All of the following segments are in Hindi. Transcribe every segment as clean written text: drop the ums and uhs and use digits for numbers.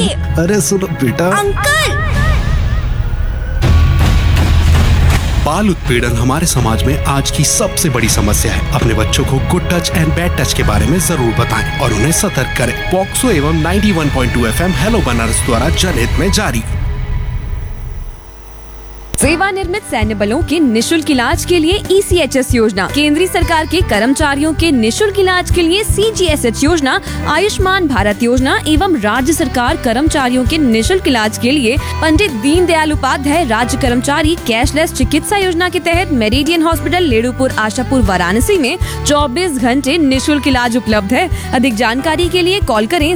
अरे सुनो बेटा। अंकल, बाल उत्पीड़न हमारे समाज में आज की सबसे बड़ी समस्या है। अपने बच्चों को good touch and bad touch के बारे में जरूर बताएं और उन्हें सतर्क करें। पॉक्सो एवं 91.2 FM हेलो बनारस द्वारा जनहित में जारी। सेवानिवृत्त सैन्य बलों के निशुल्क इलाज के लिए ECHS योजना, केंद्रीय सरकार के कर्मचारियों के निशुल्क इलाज के लिए CGSH योजना, आयुष्मान भारत योजना एवं राज्य सरकार कर्मचारियों के निशुल्क इलाज के लिए पंडित दीनदयाल उपाध्याय राज्य कर्मचारी कैशलेस चिकित्सा योजना के तहत मेरिडियन हॉस्पिटल लेडुपुर आशापुर वाराणसी में 24 घंटे निशुल्क इलाज उपलब्ध है। अधिक जानकारी के लिए कॉल करें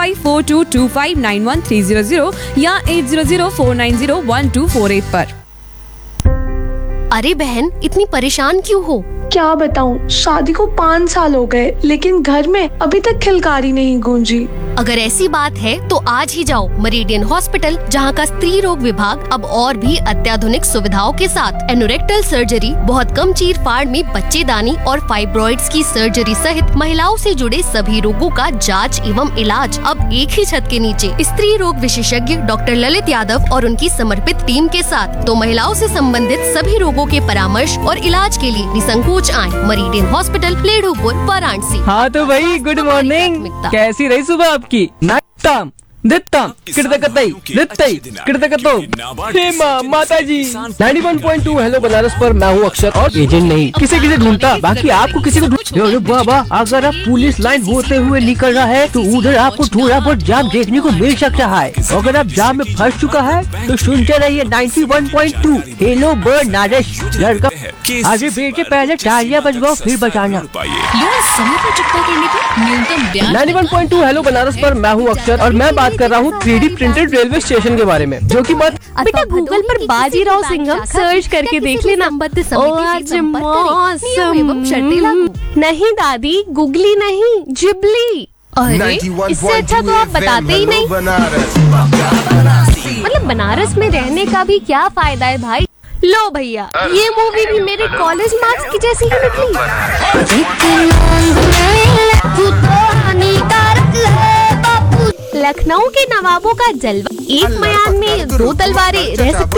0542259130 या 8004901248 पर। अरे बहन, इतनी परेशान क्यों हो? क्या बताऊं, शादी को 5 साल हो गए लेकिन घर में अभी तक खिलकारी नहीं गूंजी। अगर ऐसी बात है तो आज ही जाओ मेरिडियन हॉस्पिटल, जहां का स्त्री रोग विभाग अब और भी अत्याधुनिक सुविधाओं के साथ एनोरेक्टल सर्जरी, बहुत कम चीर फाड़ में बच्चेदानी और फाइब्रॉइड्स की सर्जरी सहित महिलाओं से जुड़े सभी रोगों का जांच एवं इलाज अब एक ही छत के नीचे। स्त्री रोग विशेषज्ञ डॉक्टर ललित यादव और उनकी समर्पित टीम के साथ तो महिलाओं से संबंधित सभी रोगों के परामर्श और इलाज के लिए निसंकोच आए मेरिडियन हॉस्पिटल लेडुपुर वाराणसी। हाँ तो भाई, गुड मॉर्निंग। कैसी रही सुबह आपकी? नाम दित्तम कृतकतई दित्तई कृतकतो। हे माँ माता जी। 91.2 हेलो बनारस पर मैं हूँ अक्षर और एजेंट नहीं किसी ढूंढता, बाकी आपको किसी को ढूंढ। बाबा, अगर आप पुलिस लाइन होते हुए निकल रहा है तो उधर आपको थोड़ा बहुत जाम देखने को मिल सकता है। अगर आप जाम में फंस चुका है तो सुनते रहिए 91.2 हेलो बनारस। लड़का आगे बेटे पहले तालियां बजवाओ फिर बजाना। 91.2 हेलो बनारस पर मैं हूँ अक्षर और मैं बात कर रहा हूँ 3D प्रिंटेड रेलवे स्टेशन के बारे में, जो कि बेटा गूगल पर बाजीराव सिंघम सर्च करके देख लेना। आज मौसम नहीं दादी, गुगली नहीं जिबली। अरे इससे अच्छा तो आप बताते ही नहीं। मतलब बनारस में रहने का भी क्या फायदा है भाई। लो भैया, ये मूवी भी मेरे कॉलेज मार्क्स की जैसी ही निकली। लखनऊ के नवाबों का जलवा, एक मयान में 2 तलवारें रह सकती।